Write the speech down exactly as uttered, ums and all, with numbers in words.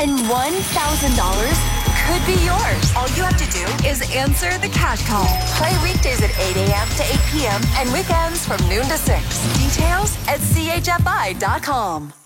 and one thousand dollars could be yours. All you have to do is answer the cash call. Play weekdays at eight a.m. to eight p.m. and weekends from noon to six. Details at C H F I dot com.